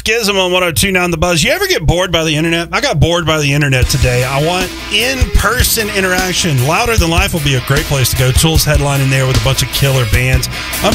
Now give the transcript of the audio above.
Schism on 102.9 The Buzz. You ever get bored by the internet? I got bored by the internet today. I want in-person interaction. Louder Than Life will be a great place to go. Tool's headlining there with a bunch of killer bands.